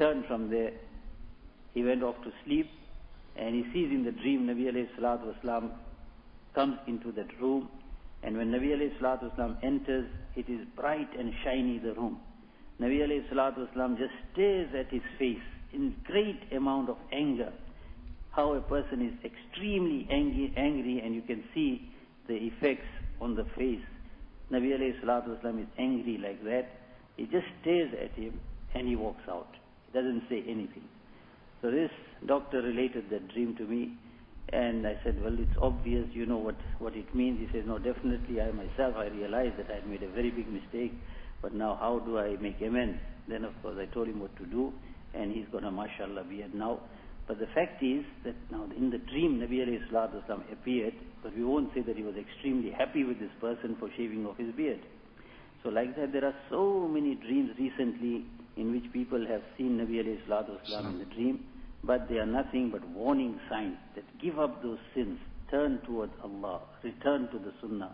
returned from there. He went off to sleep, and he sees in the dream Nabi alayhi salatu wasalam comes into that room, and when Nabi alayhi salatu wasalam enters, it is bright and shiny, the room. Nabi alayhi salatu wasalam just stares at his face in great amount of anger. How a person is extremely angry, and you can see the effects on the face. Nabi alayhi salatu wasalam is angry like that. He just stares at him and he walks out. He doesn't say anything. So this doctor related that dream to me, and I said, well, it's obvious, you know what it means. He says, no, definitely I myself, I realized that I had made a very big mistake, but now how do I make amends? Then of course I told him what to do, and he's got a mashallah beard now. But the fact is that now in the dream Nabi alayhi salatu wasalam appeared, but we won't say that he was extremely happy with this person for shaving off his beard. So like that, there are so many dreams recently in which people have seen Nabi alayhi salatu wasalam in the dream, but they are nothing but warning signs that give up those sins, turn towards Allah, return to the Sunnah.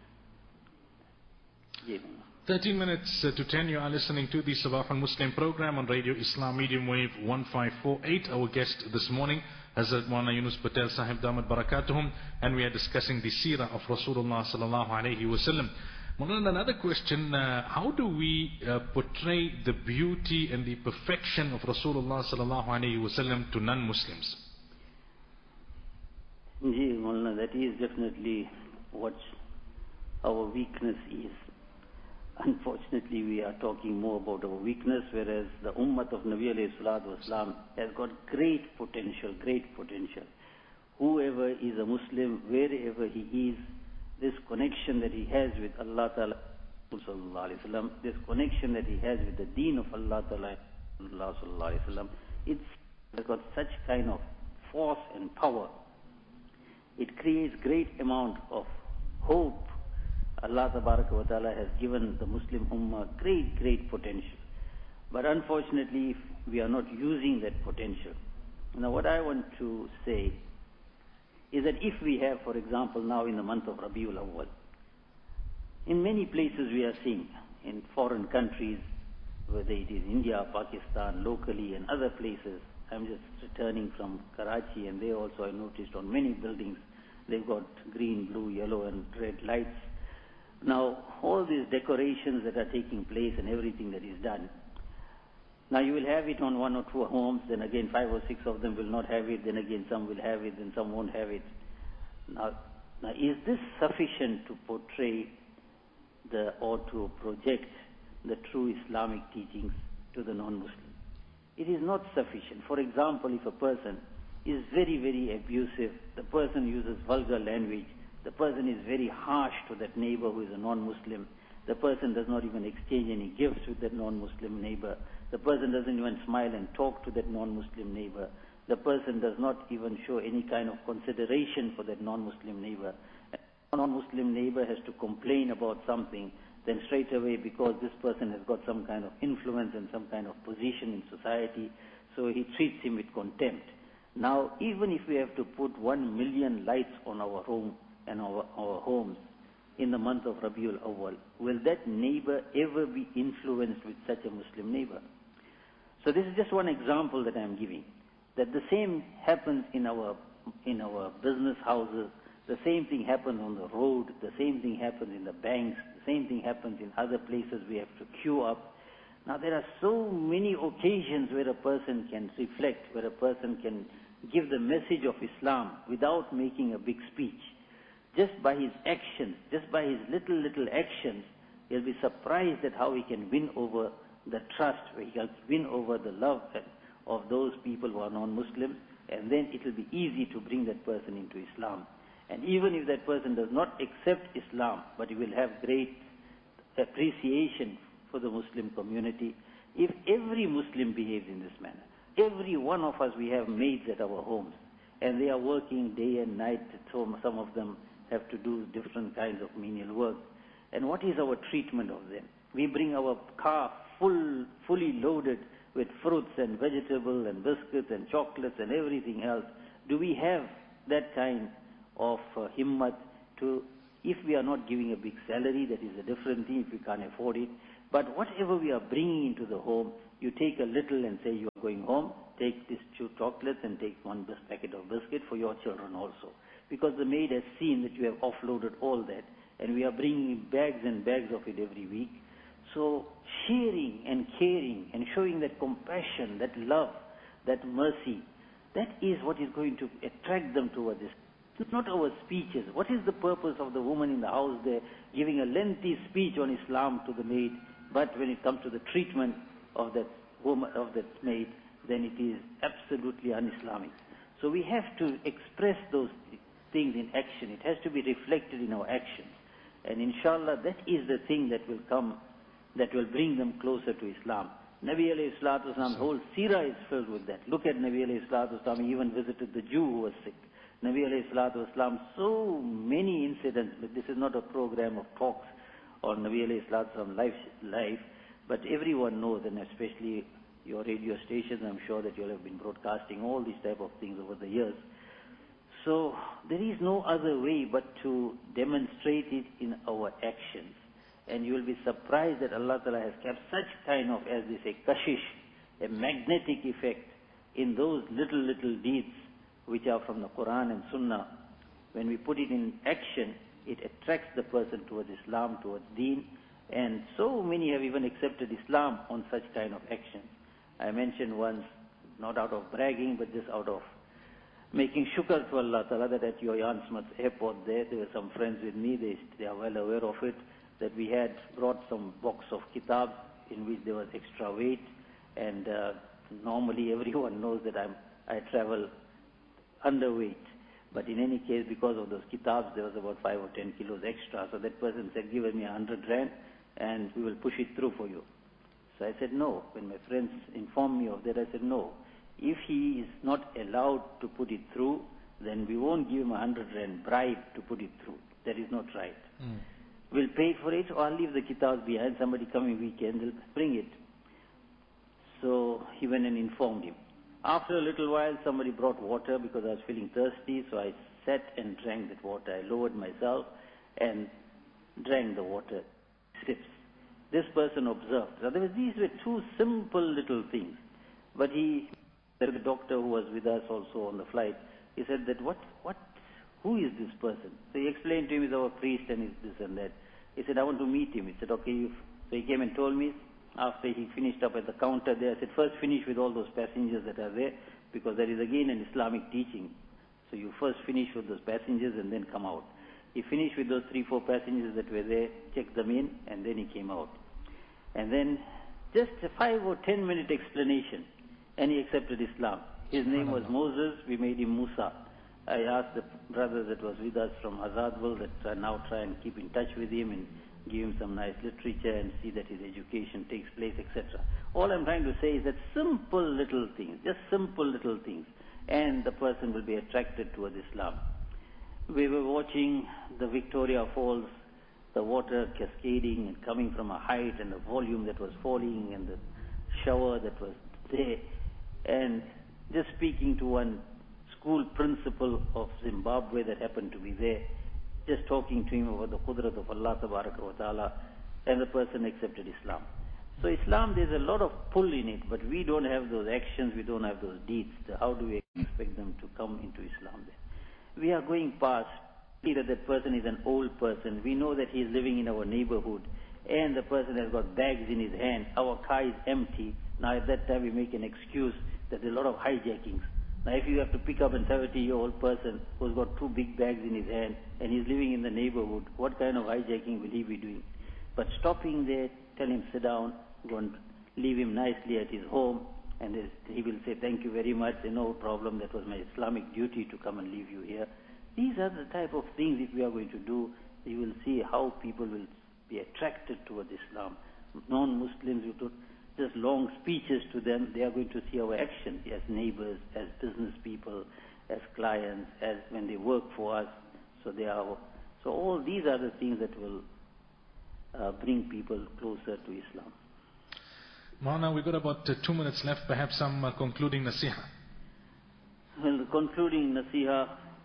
13 minutes to 10, you are listening to the Sabah al-Muslim program on Radio Islam Medium Wave 1548. Our guest this morning, Hazrat Maulana Yunus Patel Sahib Damat Barakatuhum, and we are discussing the seerah of Rasulullah sallallahu alayhi wa sallam. Maulana, another question, how do we portray the beauty and the perfection of Rasulullah sallallahu alayhi wa sallam to non-Muslims? Ji, Maulana, that is definitely what our weakness is. Unfortunately, we are talking more about our weakness, whereas the ummah of Nabi alayhi salatu wasalam has got great potential, great potential. Whoever is a Muslim, wherever he is, this connection that he has with Allah Ta'ala, this connection that he has with the deen of Allah Ta'ala, it's got such kind of force and power. It creates great amount of hope. Allah Ta'ala has given the Muslim Ummah great potential. But unfortunately, we are not using that potential. Now what I want to say is that if we have, for example, now in the month of Rabiul Awwal, in many places we are seeing, in foreign countries, whether it is India, Pakistan, locally and other places, I'm just returning from Karachi, and there also I noticed on many buildings, they've got green, blue, yellow and red lights. Now, all these decorations that are taking place and everything that is done, now you will have it on one or two homes, then again 5 or 6 of them will not have it, then again some will have it, then some won't have it. Now is this sufficient to portray or to project the true Islamic teachings to the non-Muslim? It is not sufficient. For example, if a person is very abusive, the person uses vulgar language, the person is very harsh to that neighbor who is a non-Muslim, the person does not even exchange any gifts with that non-Muslim neighbor, the person doesn't even smile and talk to that non-Muslim neighbor, the person does not even show any kind of consideration for that non-Muslim neighbor. A non-Muslim neighbor has to complain about something, then straight away, because this person has got some kind of influence and some kind of position in society, so he treats him with contempt. Now, even if we have to put 1 million lights on our home and our homes in the month of Rabiul Awwal, will that neighbor ever be influenced with such a Muslim neighbor? So this is just one example that I am giving, that the same happens in our business houses, the same thing happens on the road, the same thing happens in the banks, the same thing happens in other places we have to queue up. Now there are so many occasions where a person can reflect, where a person can give the message of Islam without making a big speech. Just by his actions, just by his little actions, he'll be surprised at how he can win over the trust, where he can win over the love of those people who are non-Muslims, and then it will be easy to bring that person into Islam. And even if that person does not accept Islam, but he will have great appreciation for the Muslim community, if every Muslim behaves in this manner. Every one of us, we have maids at our homes, and they are working day and night, so some of them have to do different kinds of menial work. And what is our treatment of them? We bring our car fully loaded with fruits and vegetables and biscuits and chocolates and everything else. Do we have that kind of himmat to, if we are not giving a big salary, that is a different thing if we can't afford it, but whatever we are bringing into the home, You take a little and say you are going home, take these 2 chocolates and take 1 packet of biscuit for your children also. Because the maid has seen that you have offloaded all that, and we are bringing bags and bags of it every week. So sharing and caring and showing that compassion, that love, that mercy, that is what is going to attract them towards this. It's not our speeches. What is the purpose of the woman in the house there giving a lengthy speech on Islam to the maid, but when it comes to the treatment of that woman, of that maid, then it is absolutely un-Islamic. So we have to express those things in action. It has to be reflected in our actions. And inshallah, that is the thing that will come, that will bring them closer to Islam. Nabi alayhi salatu wasalam's whole seerah is filled with that. Look at Nabi alayhi salatu wasalam, he even visited the Jew who was sick. Nabi alayhi salatu wasalam, so many incidents, but this is not a program of talks on Nabi alayhi salatu wasalam's life, but everyone knows, and especially your radio stations, I'm sure that you all have been broadcasting all these type of things over the years. So there is no other way but to demonstrate it in our actions. And you will be surprised that Allah Ta'ala has kept such kind of, as they say, kashish, a magnetic effect in those little deeds which are from the Quran and Sunnah. When we put it in action, it attracts the person towards Islam, towards Deen. And so many have even accepted Islam on such kind of actions. I mentioned once, not out of bragging, but just out of making shukr to Allah Ta'ala, that at your Yansmouth airport there were some friends with me, they are well aware of it, that we had brought some box of kitabs in which there was extra weight, and normally everyone knows that I travel underweight. But in any case, because of those kitabs, there was about 5 or 10 kilos extra. So that person said, give me 100 rand and we will push it through for you. So I said, no. When my friends informed me of that, I said, no. If he is not allowed to put it through, then we won't give him 100 rand bribe to put it through. That is not right. We'll pay for it, or I'll leave the kitabs behind. Somebody coming weekend, they'll bring it. So he went and informed him. After a little while, somebody brought water because I was feeling thirsty, so I sat and drank that water. I lowered myself and drank the water, sips. This person observed. In other words, these were 2 simple little things. But the doctor who was with us also on the flight, he said that, who is this person? So he explained to him, he's our priest and he's this and that. He said, I want to meet him. He said, okay. So he came and told me. After he finished up at the counter there, I said, first finish with all those passengers that are there, because there is again an Islamic teaching. So you first finish with those passengers and then come out. He finished with those 3-4 passengers that were there, checked them in, and then he came out. And then just a 5 or 10 minute explanation, and he accepted Islam. His name was Moses, we made him Musa. I asked the brother that was with us from Azadville that I now try and keep in touch with him and give him some nice literature and see that his education takes place, etc. All I'm trying to say is that simple little things, just simple little things, and the person will be attracted towards Islam. We were watching the Victoria Falls, the water cascading and coming from a height, and the volume that was falling, and the shower that was there, and just speaking to one school principal of Zimbabwe that happened to be there, just talking to him about the qudrat of Allah Tabaraka wa Ta'ala, and the person accepted Islam. So Islam, there's a lot of pull in it, but we don't have those actions, we don't have those deeds. How do we expect them to come into Islam then? We are going past, see that that person is an old person. We know that he is living in our neighborhood, and the person has got bags in his hand. Our car is empty. Now at that time we make an excuse that there are a lot of hijackings. Now if you have to pick up a 70-year-old person who's got 2 big bags in his hand and he's living in the neighborhood, what kind of hijacking will he be doing? But stopping there, tell him sit down, go and leave him nicely at his home, and he will say thank you very much, no problem, that was my Islamic duty to come and leave you here. These are the type of things if we are going to do, you will see how people will be attracted towards Islam. Non-Muslims, you do just long speeches to them, they are going to see our actions as neighbors, as business people, as clients, as when they work for us. So all these are the things that will bring people closer to Islam. Maulana, we've got about 2 minutes left, perhaps some concluding nasiha. Well, the concluding nasiha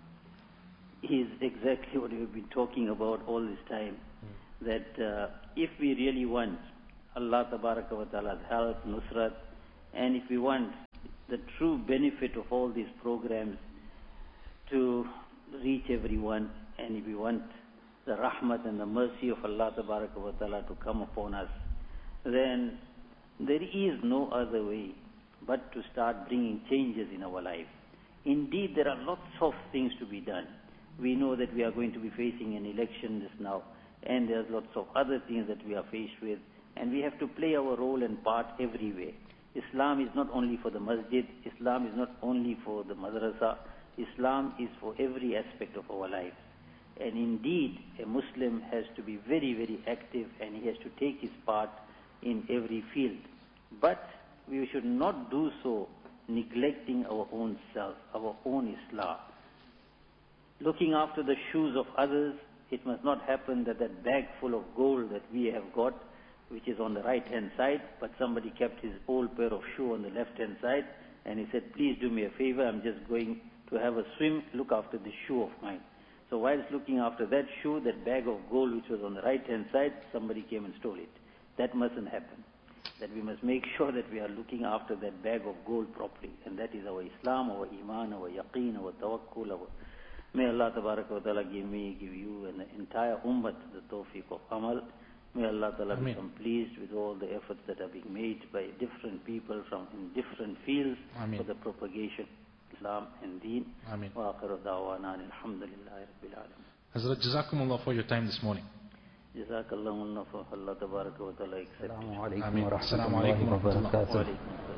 is exactly what we've been talking about all this time, that if we really want Allah Tabaraka wa Ta'ala's help, nusrat, And if we want the true benefit of all these programs to reach everyone, and if we want the rahmat and the mercy of Allah Tabaraka wa Ta'ala to come upon us, then there is no other way but to start bringing changes in our life. Indeed, there are lots of things to be done. We know that we are going to be facing an election just now, and there's lots of other things that we are faced with, and we have to play our role and part everywhere. Islam is not only for the masjid, Islam is not only for the madrasa, Islam is for every aspect of our lives. And indeed, a Muslim has to be very, very active, and he has to take his part in every field. But we should not do so neglecting our own self, our own Islah. Looking after the shoes of others, it must not happen that that bag full of gold that we have got, which is on the right-hand side, but somebody kept his old pair of shoe on the left-hand side, and he said, please do me a favor, I'm just going to have a swim, look after this shoe of mine. So whilst looking after that shoe, that bag of gold which was on the right-hand side, somebody came and stole it. That mustn't happen. That we must make sure that we are looking after that bag of gold properly. And that is our Islam, our Iman, our Yaqeen, our Tawakkul. May Allah Tabaraka wa Ta'ala give me, give you, and the entire Ummah the tawfiq of Amal. May Allah Ta'ala become pleased with all the efforts that are being made by different people from in different fields for the propagation of Islam and Deen. Wa akhiru da'wana alhamdulillahi rabbil alamin. Hazrat, Jazakumullah for your time this morning. Jazakallahu for Allah Tabaraka wa Ta'ala accept. Assalamu alaikum wa rahmatullahi.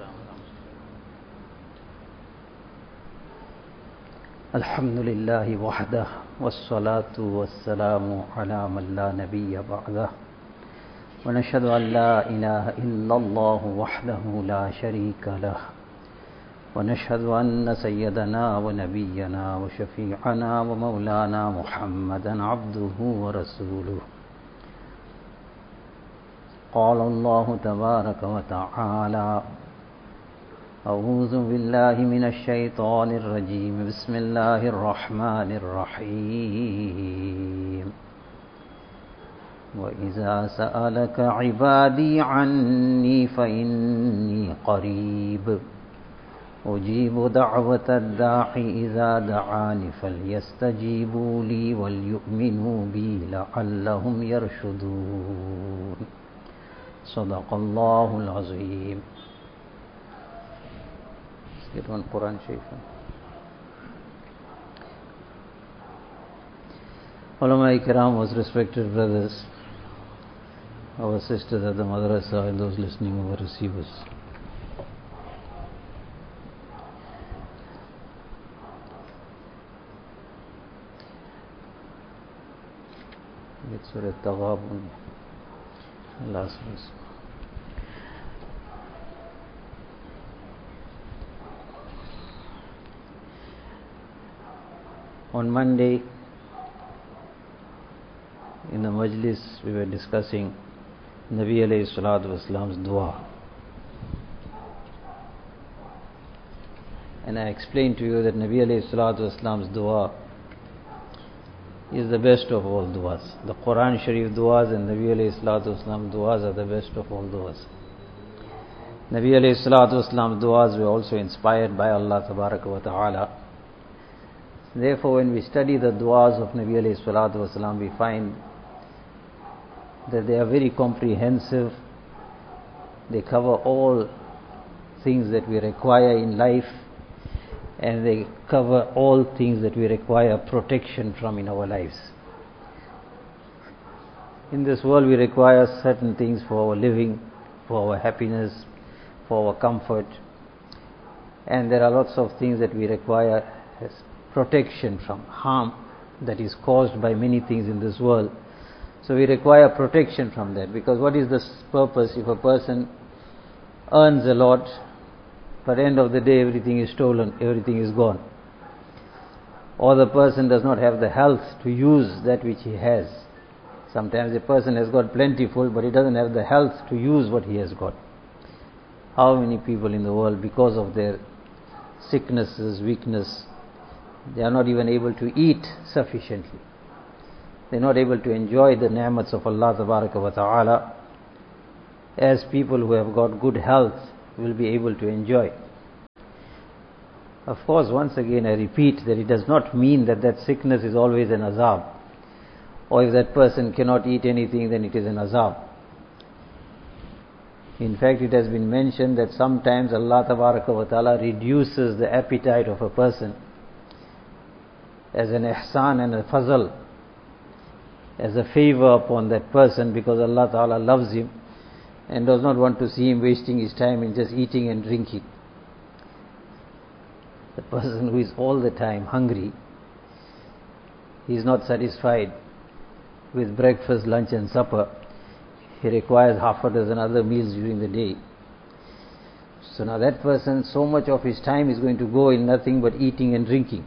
Alhamdulillahi wahdah, wassalatu wassalamu ala man la nabiyya ba'dah. ونشهد أن لا إله إلا الله وحده لا شريك له ونشهد أن سيدنا ونبينا وشفيعنا ومولانا محمدا عبده ورسوله. قال الله تبارك وتعالى: أعوذ بالله من الشيطان الرجيم بسم الله الرحمن الرحيم. وإذا سألك عبادي عني فإني قريب أجيب دعوة الداع إذا دعاني فليستجيبوا لي وليؤمنوا بي لعلهم يرشدون. صدق الله العظيم. Let's get one Quran Sharif. Ulama Ikram, most respected brothers, our sisters at the madrasa, and those listening over receivers. It's Surah Taghabun, last verse. On Monday, in the majlis, we were discussing Nabi alayhi salatu wasalam's dua. And I explained to you that Nabi alayhi salatu wasalam's dua is the best of all duas. The Quran Sharif duas and Nabi alayhi salatu wasalam duas are the best of all duas. Nabi alayhi salatu wasalam's duas were also inspired by Allah Tabaraka wa Ta'ala. Therefore, when we study the duas of Nabi alayhi salatu wasalam, we find that they are very comprehensive. They cover all things that we require in life, and they cover all things that we require protection from in our lives. In this world we require certain things for our living, for our happiness, for our comfort, and there are lots of things that we require as protection from harm that is caused by many things in this world. So we require protection from that, because what is the purpose if a person earns a lot, but at the end of the day everything is stolen, everything is gone? Or the person does not have the health to use that which he has. Sometimes a person has got plentiful, but he doesn't have the health to use what he has got. How many people in the world, because of their sicknesses, weakness, they are not even able to eat sufficiently. They are not able to enjoy the ni'mats of Allah Tabaraka wa Ta'ala. As people who have got good health, will be able to enjoy. Of course, once again I repeat that it does not mean that that sickness is always an azab, or if that person cannot eat anything then it is an azab. In fact, it has been mentioned that sometimes Allah Tabaraka wa Ta'ala reduces the appetite of a person as an ihsan and a fazl, as a favor upon that person, because Allah Ta'ala loves him and does not want to see him wasting his time in just eating and drinking. The person who is all the time hungry, he is not satisfied with breakfast, lunch and supper. He requires half a dozen other meals during the day. So now that person, so much of his time is going to go in nothing but eating and drinking.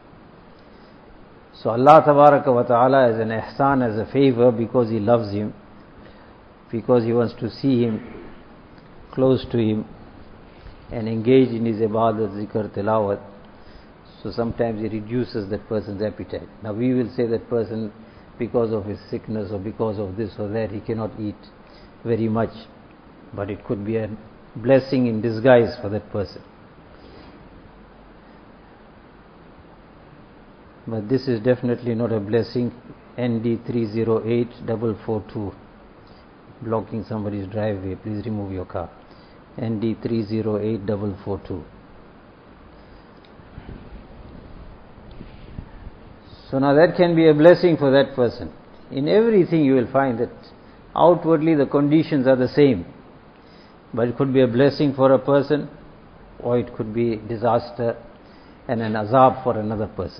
So Allah Tabaraka wa Ta'ala as an ihsan, as a favor, because He loves him, because He wants to see him, close to him, and engage in his ibadat, zikr, tilawat. So sometimes He reduces that person's appetite. Now we will say that person, because of his sickness or because of this or that, he cannot eat very much. But it could be a blessing in disguise for that person. But this is definitely not a blessing. ND 308442, blocking somebody's driveway. Please remove your car. ND 308442. So now that can be a blessing for that person. In everything you will find that outwardly the conditions are the same, but it could be a blessing for a person, or it could be disaster and an azab for another person.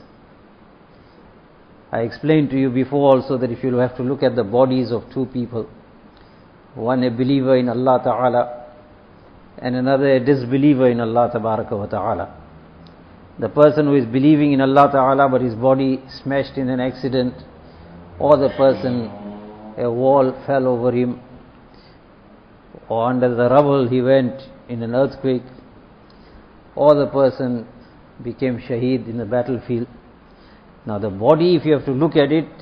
I explained to you before also that if you have to look at the bodies of two people, one a believer in Allah Ta'ala and another a disbeliever in Allah Tabaraka wa Ta'ala. The person who is believing in Allah Ta'ala but his body smashed in an accident, or the person, a wall fell over him, or under the rubble he went in an earthquake, or the person became shaheed in the battlefield. Now the body, if you have to look at it,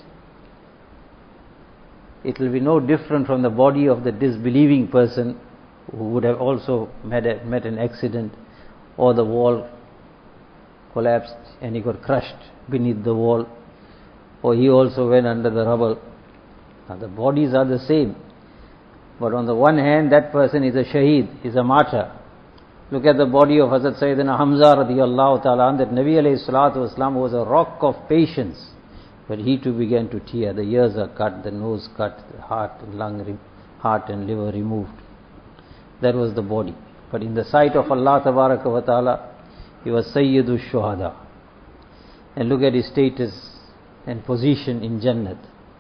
it will be no different from the body of the disbelieving person who would have also met an accident, or the wall collapsed and he got crushed beneath the wall, or he also went under the rubble. Now the bodies are the same, but on the one hand that person is a shaheed, is a martyr. Look at the body of Hazrat Sayyidina Hamza radiyallahu ta'ala, that Nabi alayhi salatu wasalam was a rock of patience, but he too began to tear. The ears are cut, the nose cut, the heart and liver removed. That was the body. But in the sight of Allah Tabaraka wa Ta'ala, he was Sayyidu Shuhada. And look at his status and position in Jannat.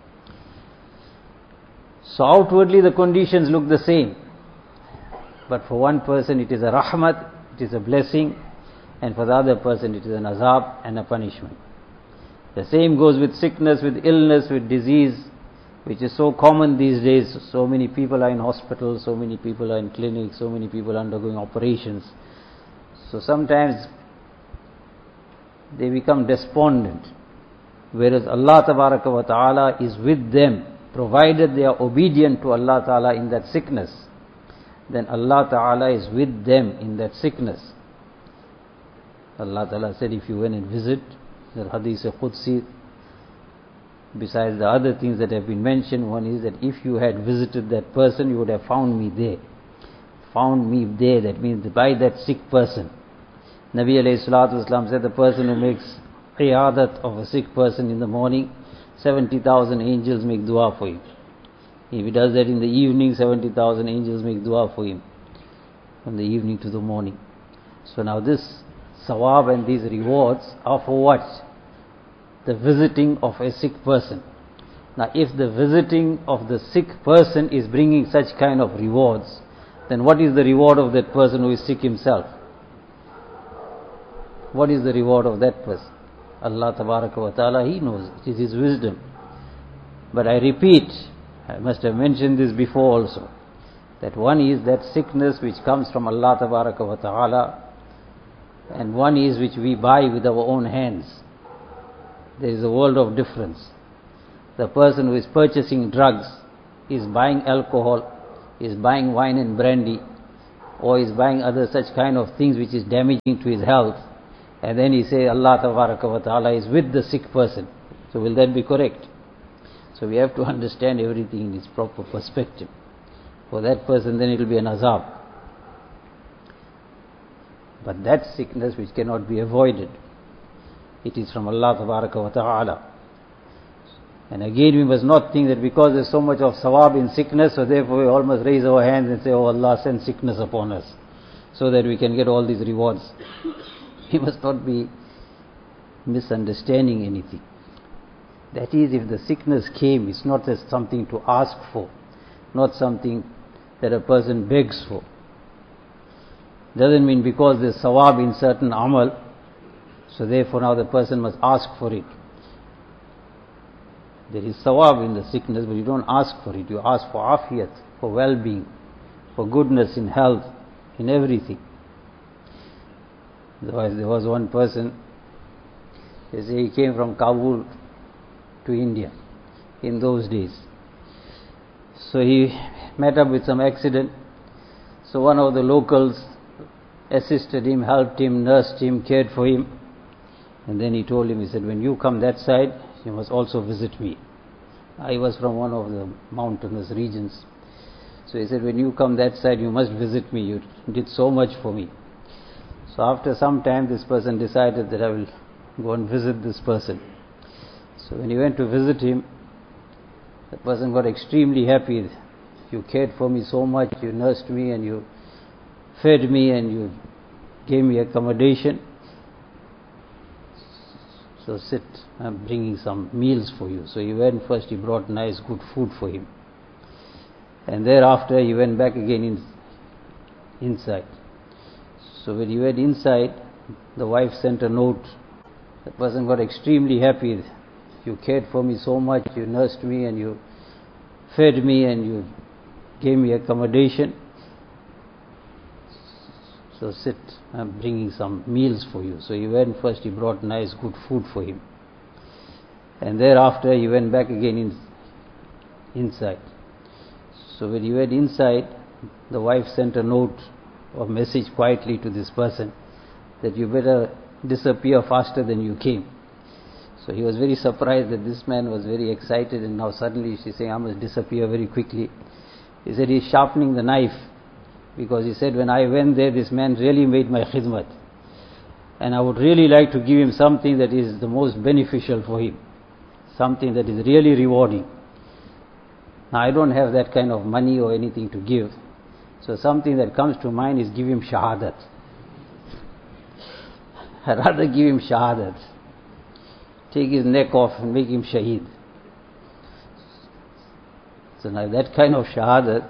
So outwardly the conditions look the same, but for one person it is a rahmat, it is a blessing, and for the other person it is an azab and a punishment. The same goes with sickness, with illness, with disease, which is so common these days. So many people are in hospitals, so many people are in clinics, so many people undergoing operations. So sometimes they become despondent, whereas Allah Tabaraka wa Ta'ala is with them, provided they are obedient to Allah Ta'ala in that sickness, then Allah Ta'ala is with them in that sickness. Allah Ta'ala said, if you went and visit, the Hadith Qudsi, besides the other things that have been mentioned, one is that if you had visited that person, you would have found me there. Found me there, that means by that sick person. Nabi alayhi salatu wasalam said, the person who makes iyadat of a sick person in the morning, 70,000 angels make dua for him. If he does that in the evening, 70,000 angels make dua for him from the evening to the morning. So now this sawab and these rewards are for what? The visiting of a sick person. Now if the visiting of the sick person is bringing such kind of rewards, then what is the reward of that person who is sick himself? What is the reward of that person? Allah Tabaraka wa Ta'ala, He knows. It is His wisdom. But I repeat, I must have mentioned this before also, that one is that sickness which comes from Allah Tabaraka wa Ta'ala, and one is which we buy with our own hands. There is a world of difference. The person who is purchasing drugs is buying alcohol, is buying wine and brandy, or is buying other such kind of things which is damaging to his health, and then he say Allah Tabaraka wa Ta'ala is with the sick person. So will that be correct? So we have to understand everything in its proper perspective. For that person then it will be an azab. But that sickness which cannot be avoided, it is from Allah Tabaraka wa Ta'ala. And again we must not think that because there is so much of sawab in sickness, so therefore we all must raise our hands and say, oh Allah, send sickness upon us, so that we can get all these rewards. We must not be misunderstanding anything. That is, if the sickness came, it's not as something to ask for, not something that a person begs for. Doesn't mean because there's sawab in certain amal, so therefore now the person must ask for it. There is sawab in the sickness, but you don't ask for it. You ask for afiyat, for well-being, for goodness in health, in everything. Otherwise, there was one person, they say he came from Kabul to India in those days. So he met up with some accident. So one of the locals assisted him, helped him, nursed him, cared for him. And then he told him, he said, when you come that side, you must also visit me. I was from one of the mountainous regions. So he said, when you come that side, you must visit me. You did so much for me. So after some time, this person decided that I will go and visit this person. So when he went to visit him, the person got extremely happy. You cared for me so much, you nursed me and you fed me and you gave me accommodation. So sit, I'm bringing some meals for you. So he went first, he brought nice good food for him. And thereafter he went back again inside. So when he went inside, the wife sent a note. The person got extremely happy. You cared for me so much, you nursed me and you fed me and you gave me accommodation. So sit, I'm bringing some meals for you. So he went first, he brought nice good food for him. And thereafter he went back again inside. So when he went inside, the wife sent a note or message quietly to this person that you better disappear faster than you came. So he was very surprised that this man was very excited, and now suddenly she's saying, I must disappear very quickly. He said he's sharpening the knife, because he said, when I went there, this man really made my khidmat, and I would really like to give him something that is the most beneficial for him, something that is really rewarding. Now I don't have that kind of money or anything to give, so something that comes to mind is give him shahadat. I'd rather give him shahadat, take his neck off and make him shaheed. So now that kind of shahadat,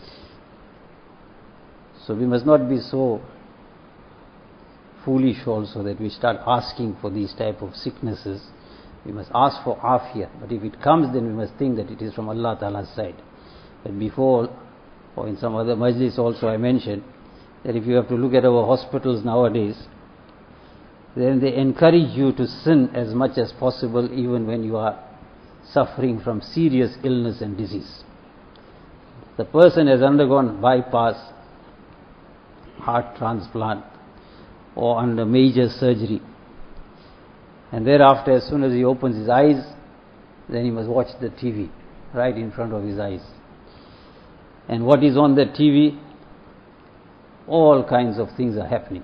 so we must not be so foolish also that we start asking for these type of sicknesses. We must ask for afiyat, but if it comes, then we must think that it is from Allah Ta'ala's side. But before, or in some other majlis also I mentioned, that if you have to look at our hospitals nowadays, then they encourage you to sin as much as possible, even when you are suffering from serious illness and disease. The person has undergone bypass, heart transplant, or under major surgery, and thereafter as soon as he opens his eyes, then he must watch the TV right in front of his eyes. And what is on the TV? All kinds of things are happening.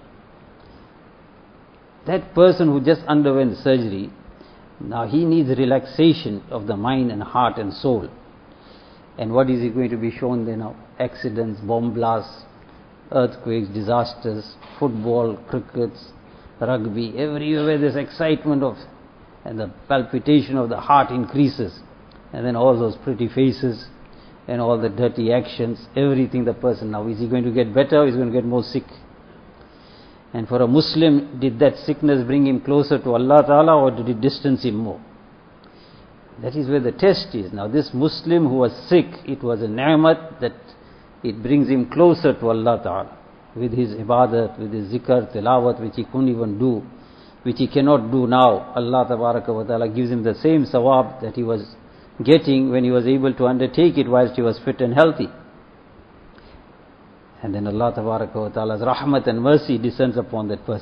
That person who just underwent surgery, now he needs relaxation of the mind and heart and soul. And what is he going to be shown there now? Accidents, bomb blasts, earthquakes, disasters, football, crickets, rugby, everywhere there's excitement of, and the palpitation of the heart increases. And then all those pretty faces and all the dirty actions, everything the person now, is he going to get better or is he going to get more sick? And for a Muslim, did that sickness bring him closer to Allah Ta'ala or did it distance him more? That is where the test is. Now this Muslim who was sick, it was a ni'mat that it brings him closer to Allah Ta'ala with his ibadat, with his zikr, tilawat, which he couldn't even do, which he cannot do now. Allah Ta'ala gives him the same sawab that he was getting when he was able to undertake it whilst he was fit and healthy. And then Allah Ta'ala's rahmat and mercy descends upon that person.